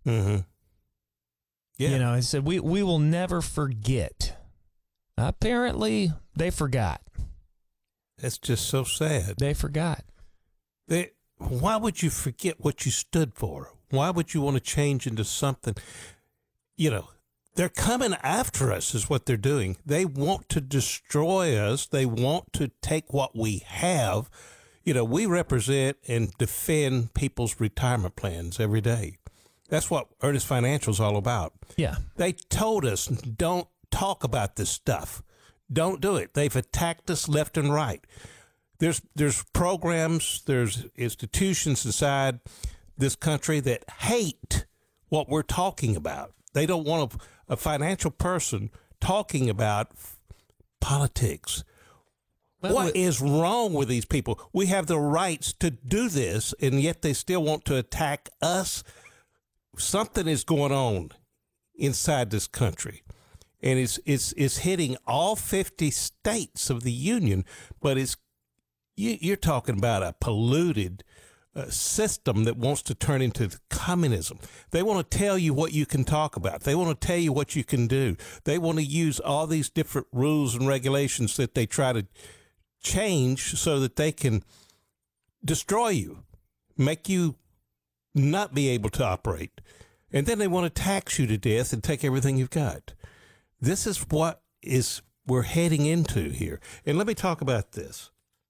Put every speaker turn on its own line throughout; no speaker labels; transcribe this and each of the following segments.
Mm-hmm. Yeah.
You know, he said, we will never forget. Apparently, they forgot.
That's just so sad.
They forgot.
Why would you forget what you stood for? Why would you want to change into something? You know, they're coming after us is what they're doing. They want to destroy us. They want to take what we have. You know, we represent and defend people's retirement plans every day. That's what Earnest Financial is all about.
Yeah.
They told us, don't talk about this stuff. Don't do it. They've attacked us left and right. There's programs, there's institutions inside this country that hate what we're talking about. They don't want a financial person talking about politics. What is wrong with these people? We have the rights to do this, and yet they still want to attack us. Something is going on inside this country, and it's hitting all 50 states of the union, but you're talking about a polluted system that wants to turn into communism. They want to tell you what you can talk about. They want to tell you what you can do. They want to use all these different rules and regulations that they try to change so that they can destroy you, make you not be able to operate. And then they want to tax you to death and take everything you've got. This is what we're heading into here. And let me talk about this.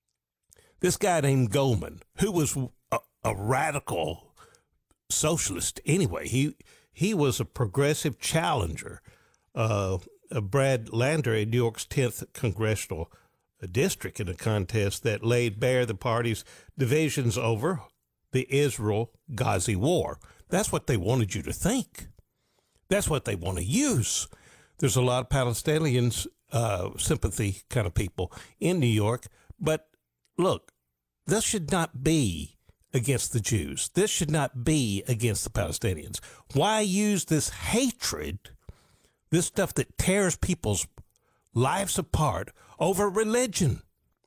This guy named Goldman, who was a radical socialist anyway, he was a progressive challenger of Brad Lander in New York's 10th congressional district in a contest that laid bare the party's divisions over the Israel-Gaza war. That's what they wanted you to think. That's what they want to use. There's a lot of Palestinians, sympathy kind of people in New York, but look, this should not be against the Jews. This should not be against the Palestinians. Why use this hatred, this stuff that tears people's lives apart over religion?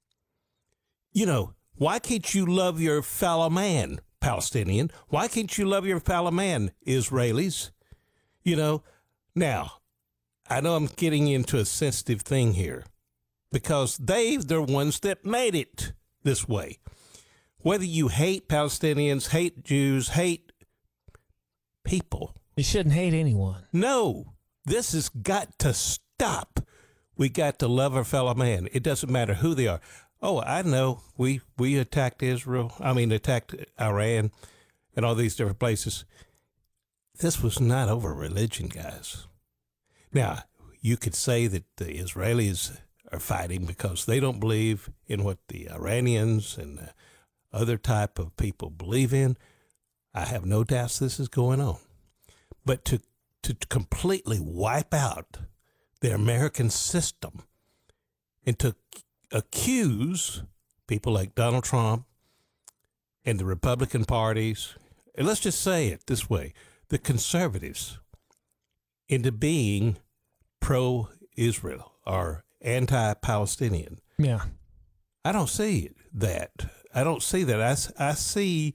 You know, why can't you love your fellow man, Palestinian? Why can't you love your fellow man, Israelis? You know, now, I know I'm getting into a sensitive thing here because they're ones that made it this way. Whether you hate Palestinians, hate Jews, hate people.
You shouldn't hate anyone.
No, this has got to stop. We got to love our fellow man. It doesn't matter who they are. Oh, I know. We attacked attacked Iran and all these different places. This was not over religion, guys. Now, you could say that the Israelis are fighting because they don't believe in what the Iranians and the other type of people believe in. I have no doubts this is going on. But to completely wipe out the American system and to accuse people like Donald Trump and the Republican parties, and let's just say it this way, the conservatives, into being pro-Israel or anti-Palestinian.
Yeah.
I don't see that. I don't see that. I see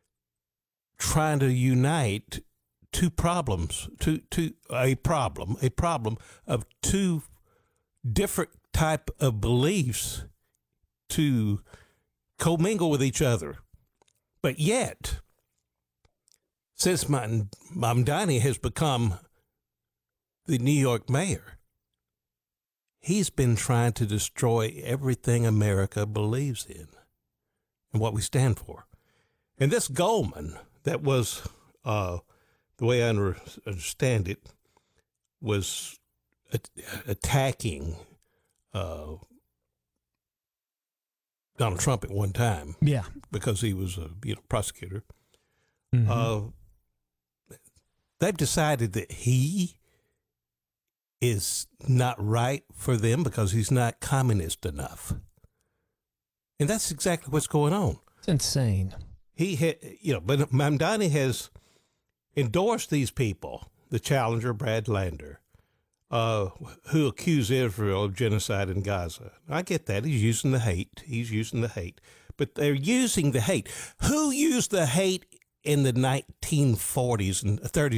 trying to unite two problems, a problem of two different type of beliefs to commingle with each other. But yet, since Mamdani has become the New York mayor, he's been trying to destroy everything America believes in and what we stand for. And this Goldman, that was, the way I understand it, was attacking Donald Trump at one time.
Yeah.
Because he was a prosecutor.
Mm-hmm.
They've decided that he is not right for them because he's not communist enough. And that's exactly what's going on.
It's insane.
But Mamdani has endorsed these people, the challenger, Brad Lander, who accuse Israel of genocide in Gaza. I get that. He's using the hate. But they're using the hate. Who used the hate in the 1940s and 30s